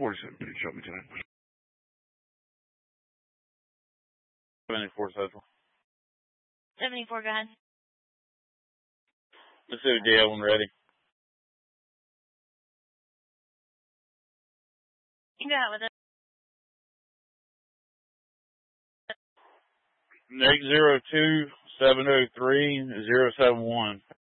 47, please show me tonight. 74 Central. 74, go ahead. Mississippi Dale when ready. You go out with it. Next 02703-071.